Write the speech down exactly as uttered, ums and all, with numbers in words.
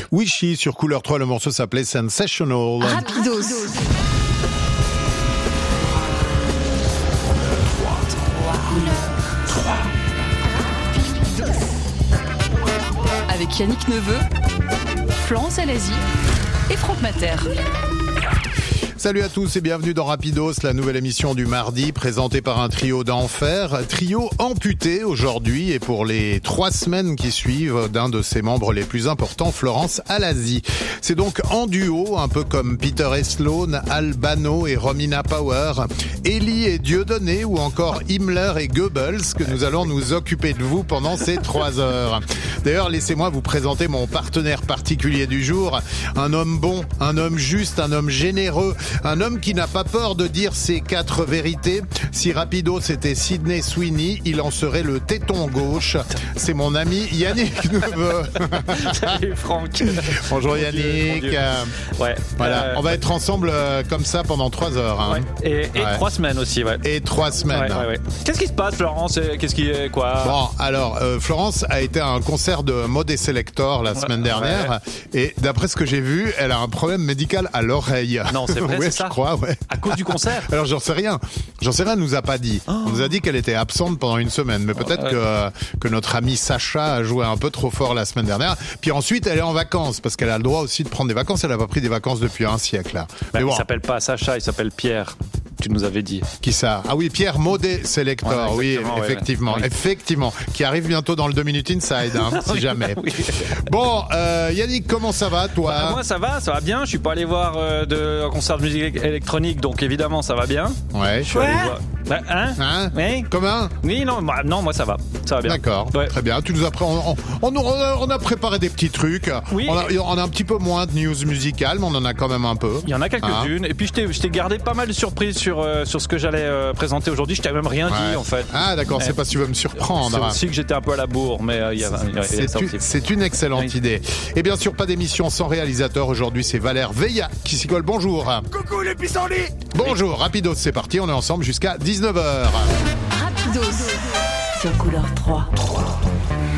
Wishy sur Couleur trois, le morceau s'appelait Sensational. Rapidos. Avec Yannick Neveu, Florence Alazi et Franck Mater. Salut à tous et bienvenue dans Rapidos, la nouvelle émission du mardi présentée par un trio d'enfer. Trio amputé aujourd'hui et pour les trois semaines qui suivent d'un de ses membres les plus importants, Florence Alazi. C'est donc en duo, un peu comme Peter et Sloan, Albano et Romina Power, Ellie et Dieudonné ou encore Himmler et Goebbels que nous allons nous occuper de vous pendant ces trois heures. D'ailleurs, laissez-moi vous présenter mon partenaire particulier du jour. Un homme bon, un homme juste, un homme généreux, un homme qui n'a pas peur de dire ses quatre vérités. Si Rapidos était Sydney Sweeney, il en serait le téton gauche. C'est mon ami Yannick Neveu. Salut Franck. Bonjour Mon Yannick. Dieu, mon Dieu. Ouais. Voilà, Euh, on va être ensemble euh, comme ça pendant trois heures. Hein. ouais. Et, et Ouais. trois semaines aussi, ouais. Et trois semaines. Ouais, ouais, ouais. Qu'est-ce qui se passe, Florence? Qu'est-ce qui est quoi? Bon, alors, euh, Florence a été à un concert de Mode et Selector la semaine dernière. Et d'après ce que j'ai vu, elle a un problème médical à l'oreille. Non, c'est vrai, Oui, c'est ça. je crois, ouais. À cause du concert? Alors, j'en sais rien. J'en sais rien, elle nous a pas dit. Oh. On nous a dit qu'elle était absente pendant une semaine. Mais peut-être Ouais. que, euh, que notre amie Sacha a joué un peu trop fort la semaine dernière. Puis ensuite, elle est en vacances parce qu'elle a le droit aussi de prendre des vacances. Elle a pas pris des vacances depuis un siècle, là. Bah, Mais il bon, s'appelle pas Sacha, il s'appelle Pierre. Tu nous avais dit. qui ça? Ah oui, Pierre Modé Selector, Ouais, oui, exactement, ouais, effectivement, ouais. Oui. effectivement, qui arrive bientôt dans le deux minutes inside, hein, si jamais. Oui. Bon, euh, Yannick, comment ça va, toi? Bah, moi ça va, ça va bien. Je suis pas allé voir euh, de un concert de musique électronique, donc évidemment ça va bien. Ouais. Je suis allé voir. Bah, hein? Hein? Oui. Comment? Oui, non, bah, non, moi ça va, ça va bien. D'accord, Ouais. très bien. Tu nous as pré- on, on, on, a, on a préparé des petits trucs. Oui. On a, on a un petit peu moins de news musicales, mais on en a quand même un peu. Il y en a quelques-unes. Et puis je t'ai, je t'ai gardé pas mal de surprises sur euh, sur ce que j'allais euh, présenter aujourd'hui. Je t'avais même rien Ouais. dit en fait. Ah d'accord, Ouais. c'est pas si tu veux me C'est surprendre. aussi que j'étais un peu à la bourre, mais euh, il y a, il y a- il y a C'est ça une, aussi. c'est une excellente Oui. idée. Et bien sûr, pas d'émission sans réalisateur. Aujourd'hui, c'est Valère Veilla qui s'y colle. Bonjour. Coucou les pissenlits. Bonjour, Rapidos, c'est parti. On est ensemble jusqu'à dix-neuf heures. Rapidos. Sur Couleur trois.